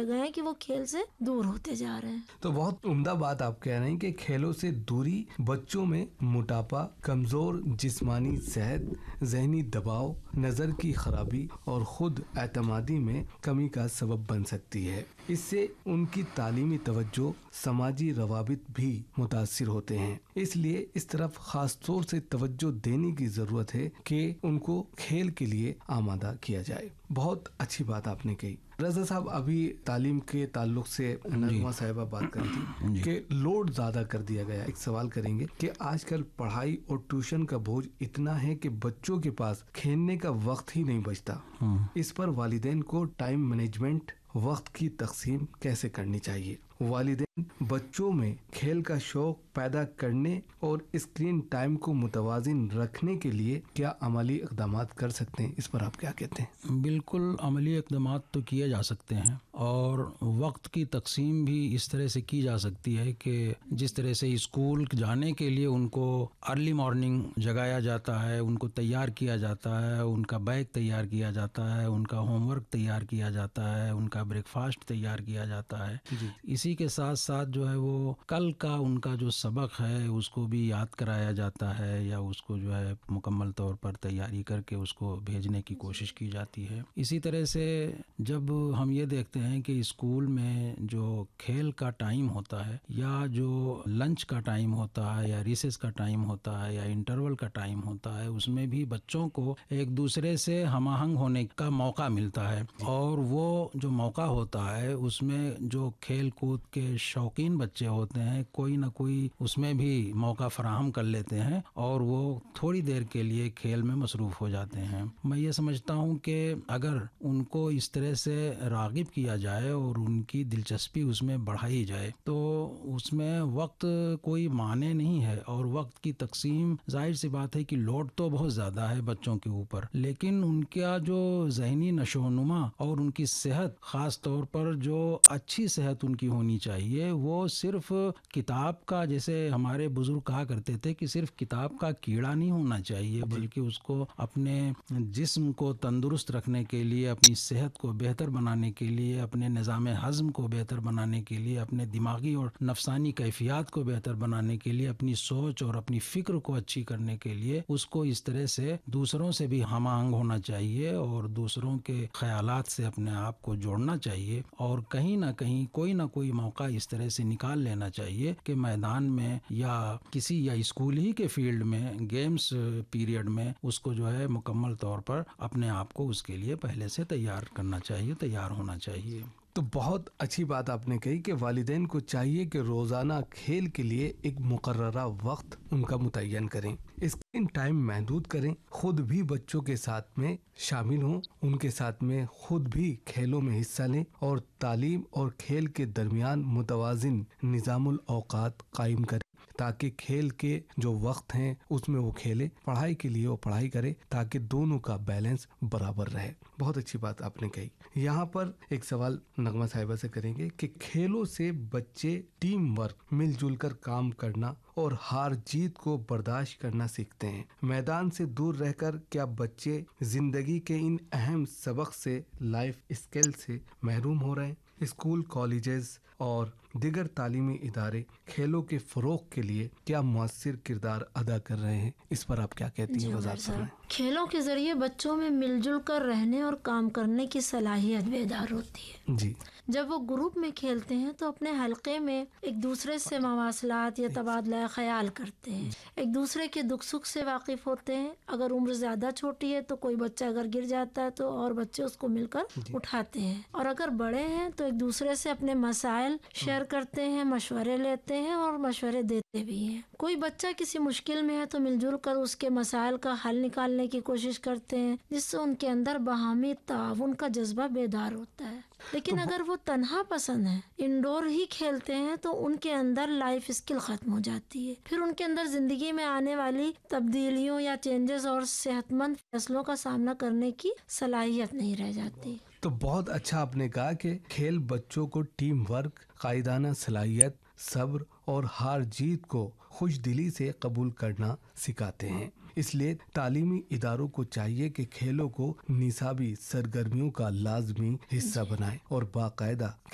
گئے ہیں کہ وہ کھیل سے دور ہوتے جا رہے ہیں. تو بہت عمدہ بات آپ کہہ رہے ہیں کہ کھیلوں سے دوری بچوں میں موٹاپا، کمزور جسمانی صحت، ذہنی دباؤ، نظر کی خرابی اور خود اعتمادی میں کمی کا سبب بن سکتی ہے. اس سے ان کی تعلیمی توجہ، سماجی روابط بھی متاثر ہوتے ہیں. اس لیے اس طرف خاص طور سے توجہ دینے کی ضرورت ہے کہ ان کو کھیل کے لیے آمادہ کیا جائے. بہت اچھی بات آپ نے کہی. رضا صاحب ابھی تعلیم کے تعلق سے نغمہ صاحبہ بات کری تھی کہ لوڈ زیادہ کر دیا گیا. ایک سوال کریں گے کہ آج کل پڑھائی اور ٹیوشن کا بوجھ اتنا ہے کہ بچوں کے پاس کھیلنے کا وقت ہی نہیں بچتا. اس پر والدین کو ٹائم مینجمنٹ، وقت کی تقسیم کیسے کرنی چاہیے؟ والدین بچوں میں کھیل کا شوق پیدا کرنے اور اسکرین ٹائم کو متوازن رکھنے کے لیے کیا عملی اقدامات کر سکتے ہیں؟ اس پر آپ کیا کہتے ہیں؟ بالکل عملی اقدامات تو کیے جا سکتے ہیں، اور وقت کی تقسیم بھی اس طرح سے کی جا سکتی ہے کہ جس طرح سے اسکول جانے کے لیے ان کو ارلی مارننگ جگایا جاتا ہے، ان کو تیار کیا جاتا ہے، ان کا بیگ تیار کیا جاتا ہے، ان کا ہوم ورک تیار کیا جاتا ہے، ان کا بریک فاسٹ تیار کیا جاتا ہے. اسی کے ساتھ ساتھ جو ہے وہ کل کا ان کا جو سبق ہے اس کو بھی یاد کرایا جاتا ہے، یا اس کو جو ہے مکمل طور پر تیاری کر کے اس کو بھیجنے کی کوشش کی جاتی ہے. اسی طرح سے جب ہم یہ دیکھتے ہیں کہ اسکول میں جو کھیل کا ٹائم ہوتا ہے، یا جو لنچ کا ٹائم ہوتا ہے، یا ریسیس کا ٹائم ہوتا ہے، یا انٹرول کا ٹائم ہوتا ہے، اس میں بھی بچوں کو ایک دوسرے سے ہم آہنگ ہونے کا موقع ملتا ہے. اور وہ جو موقع ہوتا ہے اس میں جو کھیل کود کے شوقین بچے ہوتے ہیں، کوئی نہ کوئی اس میں بھی موقع فراہم کر لیتے ہیں اور وہ تھوڑی دیر کے لیے کھیل میں مصروف ہو جاتے ہیں. میں یہ سمجھتا ہوں کہ اگر ان کو اس طرح سے راغب کیا جائے اور ان کی دلچسپی اس میں بڑھائی جائے تو اس میں وقت کوئی معنی نہیں ہے. اور وقت کی تقسیم ظاہر سی بات ہے کہ لوڈ تو بہت زیادہ ہے بچوں کے اوپر، لیکن ان کا جو ذہنی نشو و نما اور ان کی صحت، خاص طور پر جو اچھی صحت ان کی ہونی چاہیے، وہ صرف کتاب کا، جیسے ہمارے بزرگ کہا کرتے تھے کہ صرف کتاب کا کیڑا نہیں ہونا چاہیے، بلکہ اس کو اپنے جسم کو تندرست رکھنے کے لیے، اپنی صحت کو بہتر بنانے کے لیے، اپنے نظام ہضم کو بہتر بنانے کے لیے، اپنے دماغی اور نفسانی کیفیات کو بہتر بنانے کے لیے، اپنی سوچ اور اپنی فکر کو اچھی کرنے کے لیے اس کو اس طرح سے دوسروں سے بھی ہم آہنگ ہونا چاہیے اور دوسروں کے خیالات سے اپنے آپ کو جوڑنا چاہیے، اور کہیں نہ کہیں کوئی نہ کوئی موقع اس طرح سے نکال لینا چاہیے کہ میدان میں یا کسی یا اسکول ہی کے فیلڈ میں گیمز پیریڈ میں اس کو جو ہے مکمل طور پر اپنے آپ کو اس کے لیے پہلے سے تیار کرنا چاہیے، تیار ہونا چاہیے. تو بہت اچھی بات آپ نے کہی کہ والدین کو چاہیے کہ روزانہ کھیل کے لیے ایک مقررہ وقت ان کا متعین کریں، اسکرین ٹائم محدود کریں، خود بھی بچوں کے ساتھ میں شامل ہوں، ان کے ساتھ میں خود بھی کھیلوں میں حصہ لیں، اور تعلیم اور کھیل کے درمیان متوازن نظام الاوقات قائم کریں تاکہ کھیل کے جو وقت ہیں اس میں وہ کھیلے، پڑھائی کے لیے وہ پڑھائی کرے، تاکہ دونوں کا بیلنس برابر رہے. بہت اچھی بات آپ نے کہی. یہاں پر ایک سوال نغمہ صاحبہ سے کریں گے کہ کھیلوں سے بچے ٹیم ورک، مل جل کر کام کرنا اور ہار جیت کو برداشت کرنا سیکھتے ہیں. میدان سے دور رہ کر کیا بچے زندگی کے ان اہم سبق سے، لائف اسکل سے محروم ہو رہے ہیں؟ اسکول، کالجز اور دیگر تعلیمی ادارے کھیلوں کے فروغ کے لیے کیا مؤثر کردار ادا کر رہے ہیں؟ اس پر آپ کیا کہتی ہیں؟ وضاحت فرمائیں. کھیلوں کے ذریعے بچوں میں مل جل کر رہنے اور کام کرنے کی صلاحیت بیدار ہوتی ہے. جی. جب وہ گروپ میں کھیلتے ہیں تو اپنے حلقے میں ایک دوسرے سے مواصلات یا تبادلہ خیال کرتے ہیں، ایک دوسرے کے دکھ سکھ سے واقف ہوتے ہیں. اگر عمر زیادہ چھوٹی ہے تو کوئی بچہ اگر گر جاتا ہے تو اور بچے اس کو مل کر اٹھاتے ہیں، اور اگر بڑے ہیں تو ایک دوسرے سے اپنے مسائل شیئر کرتے ہیں، مشورے لیتے ہیں اور مشورے دیتے بھی ہیں. کوئی بچہ کسی مشکل میں ہے تو مل جل کر اس کے مسائل کا حل نکالنے کی کوشش کرتے ہیں، جس سے ان کے اندر باہمی تعاون کا جذبہ بیدار ہوتا ہے. لیکن اگر وہ تنہا پسند ہے، انڈور ہی کھیلتے ہیں، تو ان کے اندر لائف اسکل ختم ہو جاتی ہے. پھر ان کے اندر زندگی میں آنے والی تبدیلیوں یا چینجز اور صحت مند فیصلوں کا سامنا کرنے کی صلاحیت نہیں رہ جاتی. تو بہت اچھا آپ نے کہا کہ کھیل بچوں کو ٹیم ورک، قائدانہ صلاحیت، صبر اور ہار جیت کو خوش دلی سے قبول کرنا سکھاتے ہیں. اس لیے تعلیمی اداروں کو چاہیے کہ کھیلوں کو نصابی سرگرمیوں کا لازمی حصہ بنائیں اور باقاعدہ